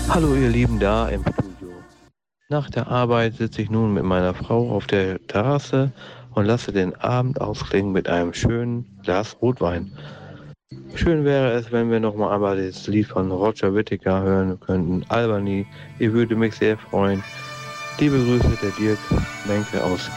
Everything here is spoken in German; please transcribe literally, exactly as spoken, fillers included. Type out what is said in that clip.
Hallo ihr Lieben da im Studio. Nach der Arbeit sitze ich nun mit meiner Frau auf der Terrasse und lasse den Abend ausklingen mit einem schönen Glas Rotwein. Schön wäre es, wenn wir noch mal einmal das Lied von Roger Whittaker hören könnten, Albany. Ich würde mich sehr freuen. Liebe Grüße, der Dirk Menke aus